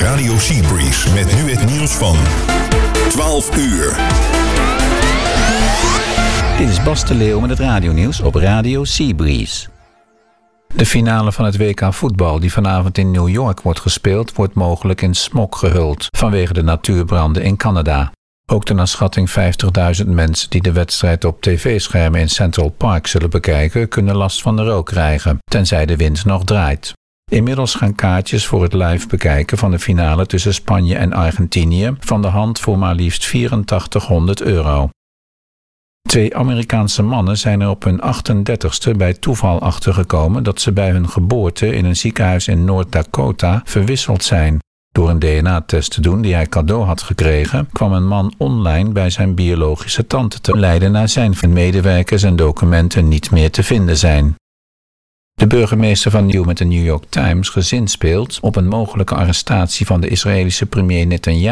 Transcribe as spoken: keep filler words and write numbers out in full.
Radio Seabreeze met nu het nieuws van twaalf uur. Dit is Bas de Leeuw met het radionieuws op Radio Seabreeze. De finale van het W K voetbal die vanavond in New York wordt gespeeld, wordt mogelijk in smog gehuld vanwege de natuurbranden in Canada. Ook de naar schatting vijftigduizend mensen die de wedstrijd op tv-schermen in Central Park zullen bekijken, kunnen last van de rook krijgen, tenzij de wind nog draait. Inmiddels gaan kaartjes voor het live bekijken van de finale tussen Spanje en Argentinië van de hand voor maar liefst vierentachtighonderd euro. Twee Amerikaanse mannen zijn er op hun achtendertigste bij toeval achtergekomen dat ze bij hun geboorte in een ziekenhuis in North Dakota verwisseld zijn. Door een D N A-test te doen die hij cadeau had gekregen, kwam een man online bij zijn biologische tante te leiden naar zijn medewerkers en documenten niet meer te vinden zijn. De burgemeester van New met de New York Times gezinspeelt op een mogelijke arrestatie van de Israëlische premier Netanyahu